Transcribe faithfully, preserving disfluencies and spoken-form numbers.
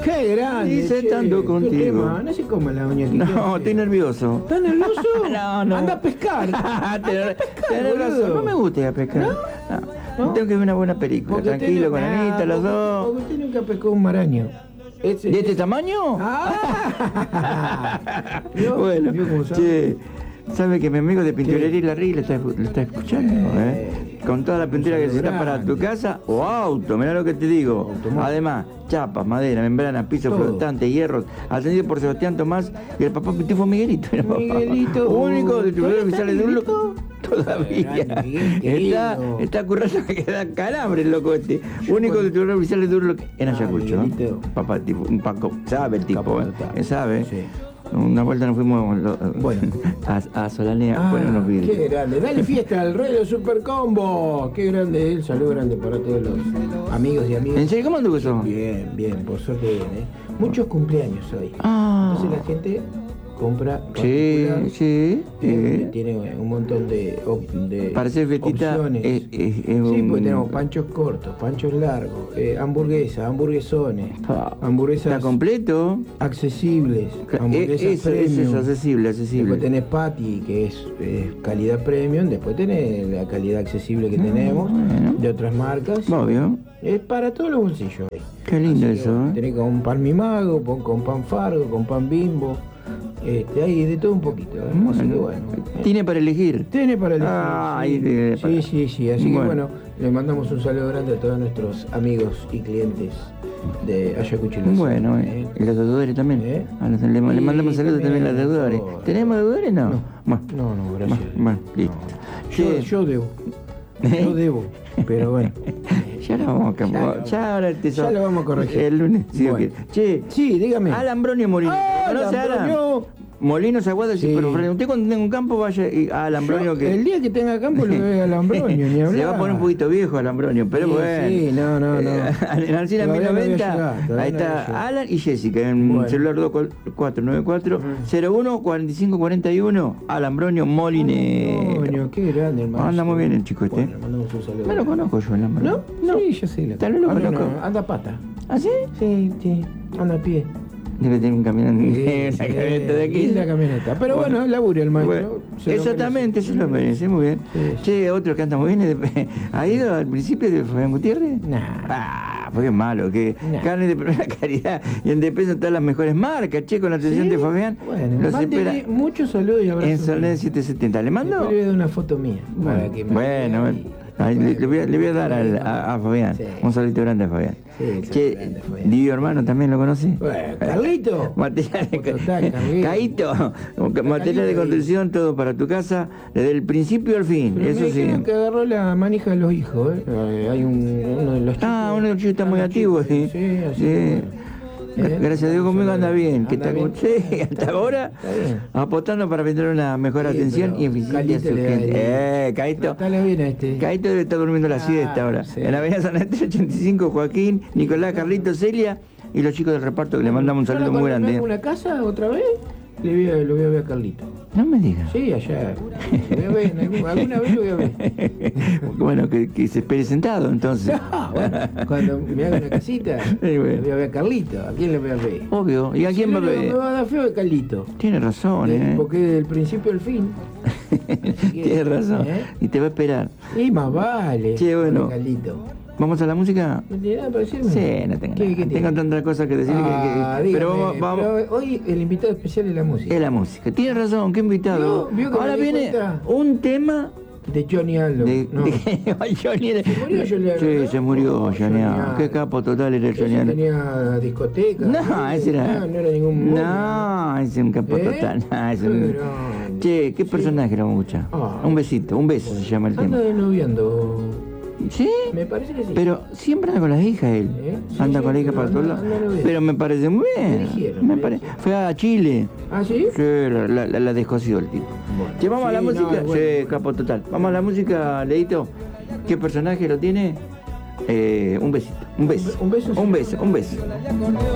Qué grande. Dice che, tanto qué contigo. tema. No se coma la uña que No, estoy nervioso. ¿Estás nervioso? No, no. Anda a pescar. Tenés tenés boludo. razón, no me gusta ir a pescar. ¿No? No. ¿No? Tengo que ver una buena película, Porque usted tranquilo, no- con ah, Anita, los porque- dos. Porque usted nunca pescó un maraño. Ese- ¿De este tamaño? Ah. ¿Vio? Bueno, ¿Vio cómo sabe? che, ¿sabe que mi amigo de Pinturería Larry le está, le está escuchando? ¿eh? Con toda la pintura que necesitas para tu casa o auto, mirá lo que te digo. Automóvil. Además, chapas, madera, membrana, piso Todo. flotante, hierros, atendido por Sebastián Tomás y el papá Pitufo Miguelito. Miguelito. Único de ¿Todavía que está sale de un Miguelito? loco. Todavía. Grande, Miguel, Está, querido. está currando que da calambre el loco este. Único de titular oficial de Durlock en Ayacucho. ¿no? Miguelito. Papá, tipo, un Paco, sabe el tipo, Capo ¿eh? total. Él sabe. Sí. Una vuelta nos fuimos lo- Bueno. a, a Solanea, Ah, bueno, unos vidrios. qué grande. Dale fiesta al rey del Super Combo. Qué grande él. Salud grande para todos los amigos y amigas. ¿En serio? ¿Cómo anduvo eso? Bien, bien, por suerte bien, ¿eh? Muchos cumpleaños hoy. Ah. Entonces la gente compra Sí, particular, sí, eh, sí. tiene un montón de, op- de Para hacer festita, opciones. es- es- es sí, un- porque tenemos panchos cortos, panchos largos, eh, hamburguesas, hamburguesones, Ah, hamburguesas ¿Está completo? accesibles, Eh, hamburguesas Eso, eso premium. es accesible, Después accesible. tenés patty, que es eh, calidad premium. Después tenés la calidad accesible que tenemos, bueno. de otras marcas. Obvio. Es para todos los bolsillos. Qué lindo Así que, eso, bueno, ¿eh? tenés con pan mimago, con, con pan fargo, con pan bimbo. Este, hay de todo un poquito. ¿eh? Así que bueno. eh, Tiene para elegir. Tiene para elegir. Ah, sí. ahí tiene sí, para- sí, sí. Así Bueno. que bueno, le mandamos un saludo grande a todos nuestros amigos y clientes de Ayacucho. y la Bueno, zona, eh, ¿eh? y los deudores también. ¿Eh? A los- le, le Sí, mandamos saludos también a los deudores. todos. ¿Tenemos deudores? No. No. Bueno, No, no, gracias. Bueno, listo. No. Che. Yo, yo debo. ¿Eh? Yo debo. Pero bueno. Ya lo vamos a Ya cambiar. lo- Ya, ahora te ya lo vamos a corregir. El lunes. Sí, Bueno. ok. Che, Sí, dígame. Alan Bronio Molino. Ah, ¿Conoce a Alan Alan? Bronio. Molinos Aguadas, Sí. pero Fred, usted cuando tenga un campo vaya y- a Alan Bronio Yo, que. el día que tenga campo le doy a Lambronio, ni hablar. Se va a poner un poquito viejo Alan Bronio, pero Sí, bueno. sí, no, no, no. En Alcina Todavía no había mil noventa, llegado, todavía ahí no había está llegado. Alan y Jessica, en Bueno. celular dos cuatro nueve cuatro cero uno cuatro cinco cuatro uno, Alan Bronio Molinero. Coño, qué grande, hermano. Anda muy bien el chico este. Bueno, le mandamos un saludo. No lo conozco yo, Alan Bronio. ¿No? Sí, yo sé. Tal vez lo anda, conozco. no, anda a pata. ¿Ah, sí? Sí, sí, anda a pie. Debe tener un camión, Sí, una sí, camioneta de aquí. linda camioneta. Pero bueno, labura el maestro. Bueno, se lo exactamente, se lo merece, muy bien. Sí, sí. Che, otro que anda muy bien, ¿ha ido al principio de Fabián Gutiérrez? Nah. Ah, porque es malo, que Nah. carne de primera calidad y en despensa están las mejores marcas, che, con la atención ¿Sí? de Fabián. Bueno, los mándele espera muchos saludos y abrazos. en Soledad setecientos setenta. ¿Le mando? Después le voy a dar una foto mía. Para que me Bueno, vea y- ahí le, le voy a, le voy a dar al- a, a Fabián, Sí. un saludito grande a Fabián. Sí, el Che, saludo grande a Fabián. Divio Hermano también lo conocí. Bueno, Carlito. Material de, Total, Carlito. Caíto, material de Carlito. construcción, todo para tu casa, desde el principio al fin, Pero eso me sí. dijeron que agarró la manija de los hijos, ¿eh? Eh, hay un, uno de los chicos. Ah, uno de los chicos está muy Ah, activo, chicos, sí. Sí, así Sí. que bueno. Eh, Gracias a Dios conmigo anda bien, que anda está con bien. sí, hasta ahora Está bien. apostando para brindar una mejor Sí, atención pero y eficiencia a Calito su le da gente. el- Eh, Caito. Tratale bien a este. Caito debe estar durmiendo la Ah, siesta ahora. sí. En la avenida San Andrés ochenta y cinco, Joaquín, Nicolás, Carlitos, Celia y los chicos del reparto que le mandamos un saludo Ahora, muy cuando me grande. haga una casa otra vez, le voy a, lo voy a ver a Carlito. No me digas. Sí, allá. Lo voy a ver, en algún- alguna vez lo voy a ver. Bueno, que, que se espere sentado entonces. Ah, bueno, cuando me haga una casita, Sí, bueno. le voy a ver a Carlito. ¿A quién le voy a ver? Obvio. ¿Y a quién va a Si no, ver? Me va a dar feo de Carlito. Tiene razón, De- ¿eh? Porque del principio al fin. Tiene razón. ¿Eh? Y te va a esperar. Y más vale. Che, bueno. con Carlito. ¿Vamos a la música? ¿No tiene nada para decirme? Sí, no tengo ¿Qué- nada. qué tiene? Tengo tantas cosas que decir que- Ah, que, Pero dígame, vamos, vamos. pero hoy el invitado especial es la música. Es la música. Tiene razón, qué invitado. ¿Vio- vio que Ahora me di viene cuenta? un tema De Johnny Aldo. de, no. de- Ay, Johnny era- ¿Se murió Johnny Aldo, Sí, no? se murió Oh, Johnny Johnny Aldo. Aldo. Qué capo total era el Ese Johnny Aldo. tenía discoteca. No, ese era. No, no era ningún mono. No, ese es un capo ¿Eh? total. No, ese Qué no- grande. Che, ¿qué Sí. personaje lo vamos a escuchar? Ah. Un besito, un beso se llama el Anda tema. de noviando. ¿Sí? Me parece que sí. Pero siempre anda con las hijas él. ¿Eh? Sí, Anda sí, con la hija pero para todos anda- lados. anda novio. Pero me parece muy bien. Me dijeron, Me me pare- dijeron. Fue a Chile. ¿Ah, sí? Sí, la, la, la, la descosió el tipo. Bueno. Che, vamos a la Sí, no, música. bueno, sí, bueno. capo total. Vamos a la música, Leito. ¿Qué personaje lo tiene? Eh, un besito. Un beso. Un beso, sí. Un beso, un beso.